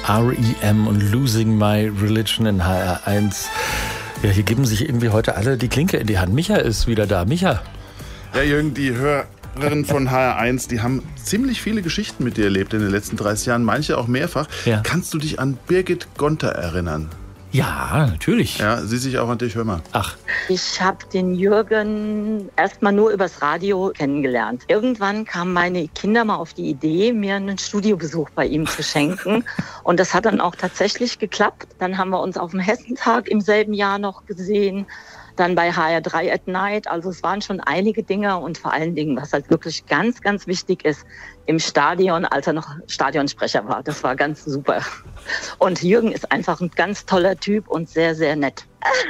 R.E.M. und Losing My Religion in HR1. Ja, hier geben sich irgendwie heute alle die Klinke in die Hand. Micha ist wieder da. Micha. Ja, Jürgen, die Hörerinnen von HR1, die haben ziemlich viele Geschichten mit dir erlebt in den letzten 30 Jahren, manche auch mehrfach. Ja. Kannst du dich an Birgit Gonter erinnern? Ja, natürlich. Ja, sie sich auch an dich, hör mal. Ach. Ich habe den Jürgen erstmal nur übers Radio kennengelernt. Irgendwann kamen meine Kinder mal auf die Idee, mir einen Studiobesuch bei ihm zu schenken. Und das hat dann auch tatsächlich geklappt. Dann haben wir uns auf dem Hessentag im selben Jahr noch gesehen. Dann bei HR3 at Night. Also es waren schon einige Dinge und vor allen Dingen, was halt wirklich ganz, ganz wichtig ist, im Stadion, als er noch Stadionsprecher war. Das war ganz super. Und Jürgen ist einfach ein ganz toller Typ und sehr, sehr nett.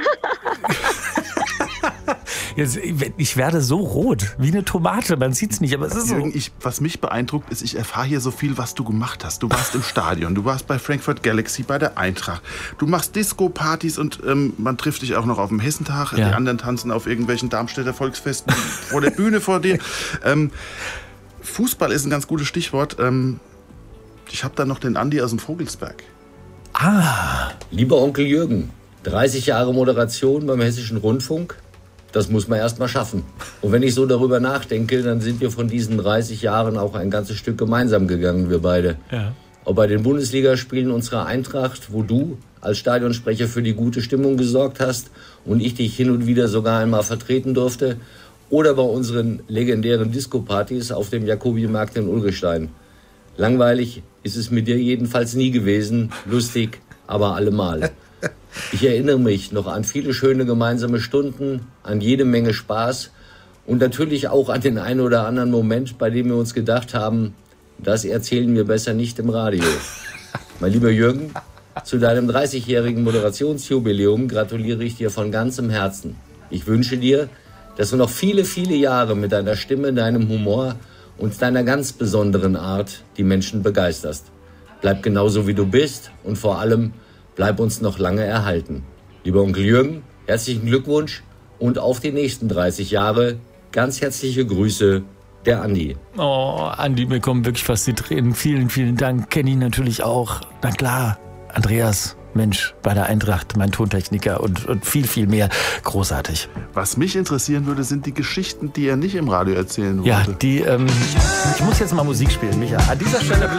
Jetzt, ich werde so rot, wie eine Tomate. Man sieht es nicht, aber es ist so. Jürgen, was mich beeindruckt, ist, ich erfahre hier so viel, was du gemacht hast. Du warst im Stadion, du warst bei Frankfurt Galaxy, bei der Eintracht. Du machst Disco-Partys und man trifft dich auch noch auf dem Hessentag. Ja. Die anderen tanzen auf irgendwelchen Darmstädter Volksfesten vor der Bühne vor dir. Fußball ist ein ganz gutes Stichwort. Ich habe da noch den Andi aus dem Vogelsberg. Ah. Lieber Onkel Jürgen, 30 Jahre Moderation beim Hessischen Rundfunk, das muss man erst mal schaffen. Und wenn ich so darüber nachdenke, dann sind wir von diesen 30 Jahren auch ein ganzes Stück gemeinsam gegangen, wir beide. Ja. Auch bei den Bundesligaspielen unserer Eintracht, wo du als Stadionsprecher für die gute Stimmung gesorgt hast und ich dich hin und wieder sogar einmal vertreten durfte. Oder bei unseren legendären Disco-Partys auf dem Jakobi-Markt in Ulrichstein. Langweilig ist es mit dir jedenfalls nie gewesen, lustig, aber allemal. Ich erinnere mich noch an viele schöne gemeinsame Stunden, an jede Menge Spaß und natürlich auch an den einen oder anderen Moment, bei dem wir uns gedacht haben, das erzählen wir besser nicht im Radio. Mein lieber Jürgen, zu deinem 30-jährigen Moderationsjubiläum gratuliere ich dir von ganzem Herzen. Ich wünsche dir, dass du noch viele, viele Jahre mit deiner Stimme, deinem Humor und deiner ganz besonderen Art die Menschen begeisterst. Bleib genauso wie du bist und vor allem bleib uns noch lange erhalten. Lieber Onkel Jürgen, herzlichen Glückwunsch und auf die nächsten 30 Jahre. Ganz herzliche Grüße, der Andi. Oh, Andi, mir kommen wirklich fast die Tränen. Vielen, vielen Dank. Kenny natürlich auch. Na klar, Andreas, Mensch, bei der Eintracht, mein Tontechniker und viel, viel mehr. Großartig. Was mich interessieren würde, sind die Geschichten, die er nicht im Radio erzählen wollte. Ja, ich muss jetzt mal Musik spielen, Micha. An dieser Stelle